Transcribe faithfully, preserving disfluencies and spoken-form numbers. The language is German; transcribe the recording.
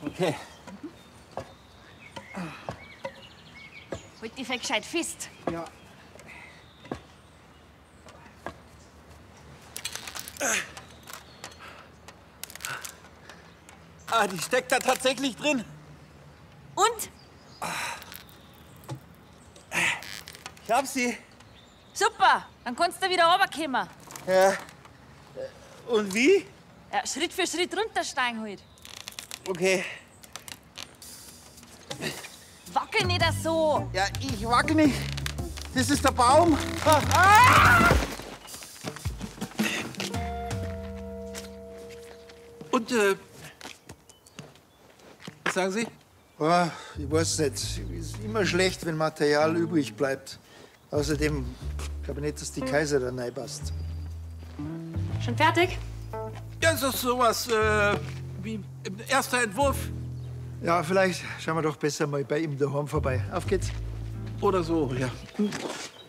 Okay. Halt die gescheit fest. Ja. Ah, die steckt da tatsächlich drin. Und? Ich hab sie. Super, dann kannst du wieder runterkommen. Ja. Und wie? Ja, Schritt für Schritt runtersteigen halt. Okay. Wackel nicht so. Ja, ich wackel nicht. Das ist der Baum. Ah! Und, äh, was sagen Sie? Oh, ich weiß nicht. Es ist immer schlecht, wenn Material übrig bleibt. Außerdem glaube ich nicht, dass die Kaiser da reinpasst. Schon fertig? Ja, das ist sowas, äh, wie im erster Entwurf. Ja, vielleicht schauen wir doch besser mal bei ihm daheim vorbei. Auf geht's. Oder so, ja.